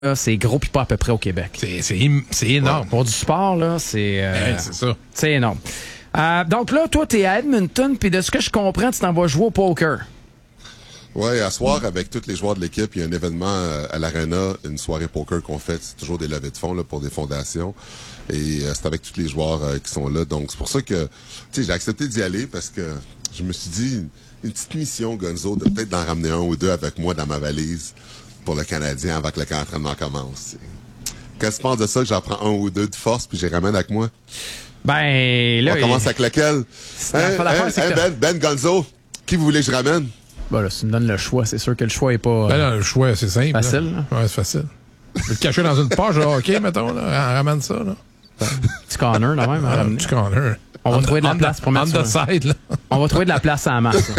là, c'est gros puis pas à peu près au Québec. C'est énorme. Ouais, pour du sport, là, c'est ça. C'est énorme. Donc là, toi, t'es à Edmonton, puis de ce que je comprends, tu t'en vas jouer au poker. Oui, à soir, avec tous les joueurs de l'équipe, il y a un événement à l'Arena, une soirée poker qu'on fait. C'est toujours des levées de fonds là, pour des fondations. Et c'est avec tous les joueurs qui sont là. Donc, c'est pour ça que j'ai accepté d'y aller parce que je me suis dit, une petite mission, Gonzo, de peut-être d'en ramener un ou deux avec moi dans ma valise pour le Canadien avant que le camp d'entraînement commence. Qu'est-ce que tu penses de ça, que j'en prends un ou deux de force puis je les ramène avec moi? Ben, là... On commence avec lequel? Ben Gonzo, qui vous voulez que je ramène? Ben là, si tu me donnes le choix, c'est sûr que le choix est pas... Ben là, le choix, c'est simple. Facile, là. Ouais, c'est facile. Je vais te cacher dans une poche de hockey, mettons, là. Ramène ça, là. Petit corner, là, même, à ramener. Petit corner. On va trouver de la place pour mettre ça. On va trouver de la place à la masse.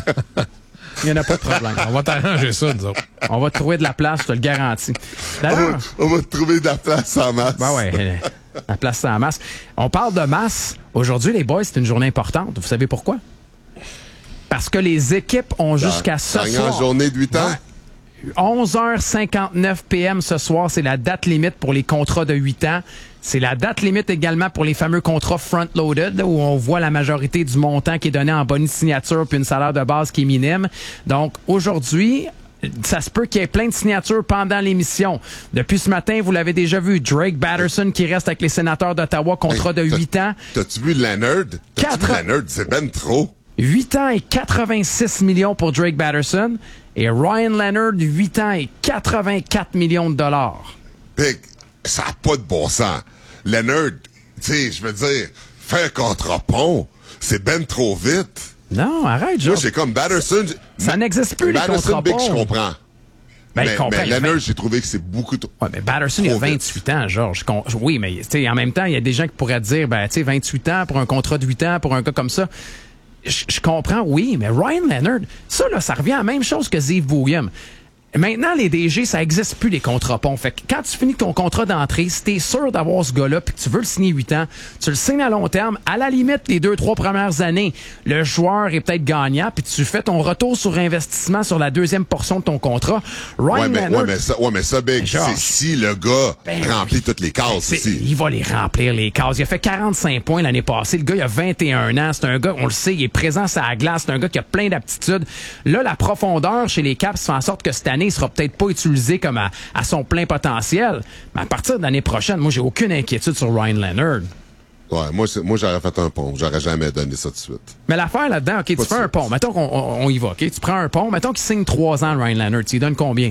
Il n'y en a pas de problème. On va t'arranger ça, nous autres. On va trouver de la place, je te le garantis. On va trouver de la place en masse. Ben ouais, la place en masse. On parle de masse. Aujourd'hui, les boys, c'est une journée importante. Vous savez pourquoi? Parce que les équipes ont jusqu'à ce soir... Dernière journée de 8 ans? Ouais. 11h59 p.m. ce soir, c'est la date limite pour les contrats de 8 ans. C'est la date limite également pour les fameux contrats front-loaded, où on voit la majorité du montant qui est donné en bonus signature puis une salaire de base qui est minime. Donc, aujourd'hui, ça se peut qu'il y ait plein de signatures pendant l'émission. Depuis ce matin, vous l'avez déjà vu, Drake Batterson qui reste avec les Sénateurs d'Ottawa, contrat de 8 ans. T'as-tu vu Leonard? Leonard, c'est ben trop. 8 ans et 86 millions pour Drake Batterson. Et Ryan Leonard, 8 ans et 84 millions de dollars. Big, ça n'a pas de bon sens. Leonard, tu sais, je veux dire, faire un contre-pont, c'est ben trop vite. Non, arrête, Georges. Moi, j'ai comme Batterson... Ça n'existe plus, les contre-ponts. Big, je comprends. Ben, mais Leonard, j'ai trouvé que c'est beaucoup trop. Ouais, mais Batterson, il a 28 ans, Georges. Oui, mais en même temps, il y a des gens qui pourraient dire, 28 ans pour un contrat de 8 ans, pour un gars comme ça. Je comprends, oui, mais Ryan Leonard, ça, là, ça revient à la même chose que Ziv Williams. Maintenant, les DG, ça n'existe plus, les contrats-ponts. Fait que quand tu finis ton contrat d'entrée, si t'es sûr d'avoir ce gars-là puis que tu veux le signer 8 ans, tu le signes à long terme. À la limite, les 2-3 premières années, le joueur est peut-être gagnant puis tu fais ton retour sur investissement sur la deuxième portion de ton contrat. Mais ça, Big, c'est si le gars remplit toutes les cases aussi. Il va les remplir, les cases. Il a fait 45 points l'année passée. Le gars, il a 21 ans. C'est un gars, on le sait, il est présent sur la glace. C'est un gars qui a plein d'aptitudes. Là, la profondeur chez les Caps fait en sorte que cette année, il sera peut-être pas utilisé comme à son plein potentiel. Mais à partir de l'année prochaine, moi, j'ai aucune inquiétude sur Ryan Leonard. Ouais, moi j'aurais fait un pont. J'aurais jamais donné ça tout de suite. Mais l'affaire là-dedans, OK, tu fais un pont. Mettons qu'on y va, OK? Tu prends un pont. Mettons qu'il signe 3 ans, Ryan Leonard. Tu lui donnes combien?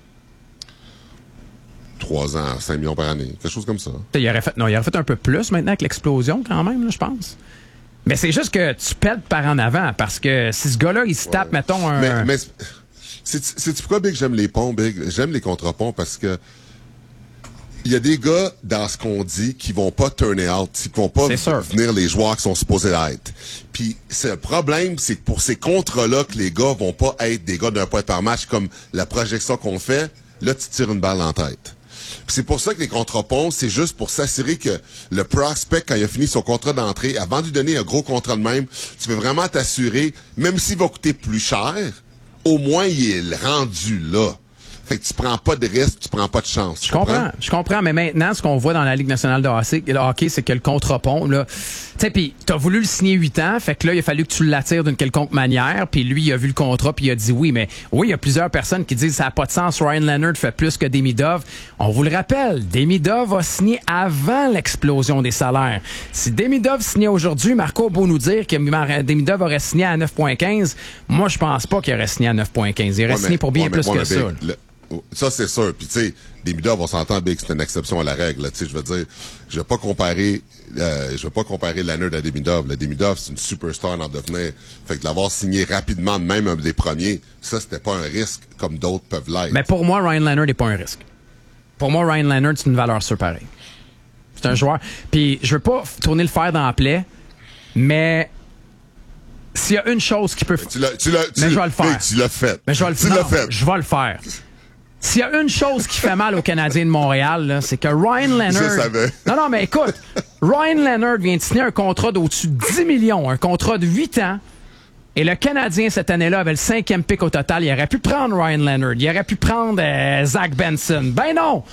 3 ans, 5 millions par année. Quelque chose comme ça. Il aurait fait un peu plus maintenant avec l'explosion, quand même, là, je pense. Mais c'est juste que tu pètes par en avant. Parce que si ce gars-là, il se tape, mettons, un... Mais c'est pourquoi, Big, j'aime les ponts, Big? J'aime les contre-ponts parce que il y a des gars, dans ce qu'on dit, qui vont pas turner out, qui vont pas venir les joueurs qui sont supposés être. Puis, le problème, c'est que pour ces contrats-là, que les gars vont pas être des gars d'un point par match comme la projection qu'on fait, là, tu tires une balle en tête. Puis c'est pour ça que les contre-ponts, c'est juste pour s'assurer que le prospect, quand il a fini son contrat d'entrée, avant de lui donner un gros contrat de même, tu veux vraiment t'assurer, même s'il va coûter plus cher, au moins, il est rendu là. Fait que tu prends pas de risque, tu prends pas de chance. Je comprends, mais maintenant, ce qu'on voit dans la Ligue nationale de hockey, c'est que le contre-pont, là, tu sais, pis t'as voulu le signer 8 ans, fait que là, il a fallu que tu l'attires d'une quelconque manière, puis lui, il a vu le contrat, puis il a dit oui, mais oui, il y a plusieurs personnes qui disent ça n'a pas de sens, Ryan Leonard fait plus que Demidov. On vous le rappelle, Demidov a signé avant l'explosion des salaires. Si Demidov signait aujourd'hui, Marco a beau nous dire que Demidov aurait signé à 9,15, moi, je pense pas qu'il aurait signé à 9,15. Il aurait signé pour bien plus que ça. Ça, c'est sûr. Puis, tu sais, Demidov, on s'entend, Big, c'est une exception à la règle. Tu sais, je veux dire, je vais pas comparer Leonard à Demidov. Le Demidov, c'est une superstar en devenir. Fait que l'avoir signé rapidement, même un des premiers, ça, c'était pas un risque comme d'autres peuvent l'être. Mais pour moi, Ryan Leonard n'est pas un risque. Pour moi, Ryan Leonard, c'est une valeur sûre pareille. C'est un joueur. Puis, je veux pas tourner le fer dans la plaie, mais s'il y a une chose qui peut... Mais je vais le faire. Big, tu l'as fait. Mais je vais le faire. Je vais le faire. S'il y a une chose qui fait mal aux Canadiens de Montréal, là, c'est que Ryan Leonard... Je savais. Non, mais écoute, Ryan Leonard vient de signer un contrat d'au-dessus de 10 millions, un contrat de 8 ans, Et le Canadien, cette année-là, avait le 5e pick au total. Il aurait pu prendre Ryan Leonard. Il aurait pu prendre Zach Benson. Ben non!